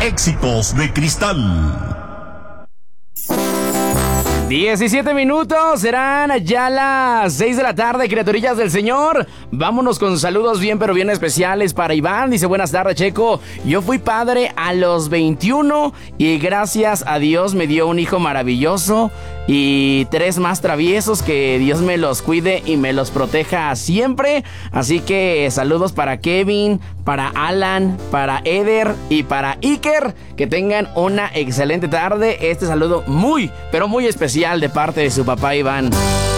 Éxitos de Cristal. 17 minutos, serán ya las 6 de la tarde, criaturillas del Señor. Vámonos con saludos bien pero bien especiales para Iván. Dice: buenas tardes, Checo. Yo fui padre a los 21 y gracias a Dios me dio un hijo maravilloso y 3 más traviesos. Que Dios me los cuide y me los proteja siempre. Así que saludos para Kevin, para Alan, para Eder y para Iker. Que tengan una excelente tarde. Este saludo muy, pero muy especial de parte de su papá Iván.